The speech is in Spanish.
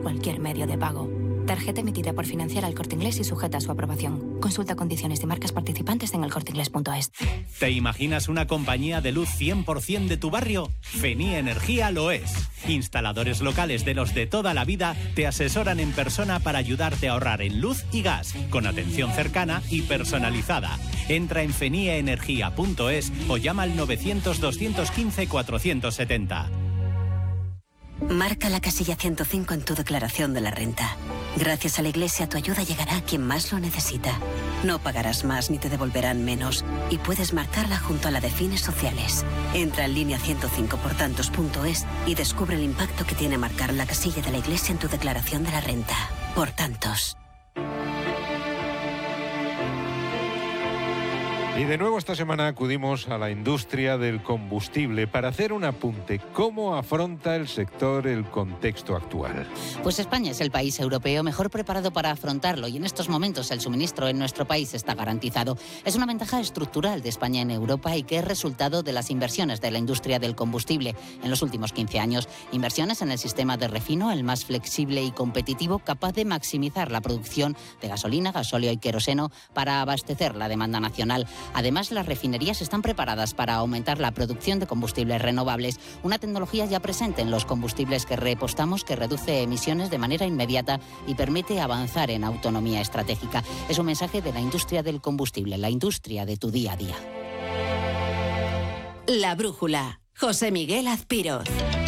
cualquier medio de pago. Tarjeta emitida por Financiera El Corte Inglés y sujeta a su aprobación. Consulta condiciones y marcas participantes en elcorteinglés.es. ¿Te imaginas una compañía de luz 100% de tu barrio? Fenie Energía lo es. Instaladores locales de los de toda la vida te asesoran en persona para ayudarte a ahorrar en luz y gas, con atención cercana y personalizada. Entra en fenieenergia.es o llama al 900-215-470. Marca la casilla 105 en tu declaración de la renta. Gracias a la Iglesia, tu ayuda llegará a quien más lo necesita. No pagarás más ni te devolverán menos. Y puedes marcarla junto a la de fines sociales. Entra en línea 105portantos.es y descubre el impacto que tiene marcar la casilla de la Iglesia en tu declaración de la renta. Por tantos. Y de nuevo esta semana acudimos a la industria del combustible para hacer un apunte. ¿Cómo afronta el sector el contexto actual? Pues España es el país europeo mejor preparado para afrontarlo y en estos momentos el suministro en nuestro país está garantizado. Es una ventaja estructural de España en Europa y que es resultado de las inversiones de la industria del combustible en los últimos 15 años. Inversiones en el sistema de refino, el más flexible y competitivo, capaz de maximizar la producción de gasolina, gasóleo y queroseno para abastecer la demanda nacional. Además, las refinerías están preparadas para aumentar la producción de combustibles renovables, una tecnología ya presente en los combustibles que repostamos que reduce emisiones de manera inmediata y permite avanzar en autonomía estratégica. Es un mensaje de la industria del combustible, la industria de tu día a día. La brújula. José Miguel Azpiroz.